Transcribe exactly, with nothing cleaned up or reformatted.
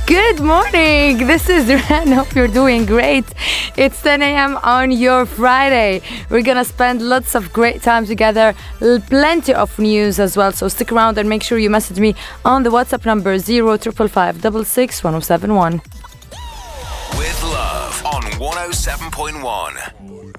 Good morning. This is Ren. Hope you're doing great. It's ten a.m. on your Friday. We're gonna spend lots of great time together. L- Plenty of news as well. So stick around and make sure you message me on the WhatsApp number zero triple five double six one zero seven one. With Love on one oh seven point one.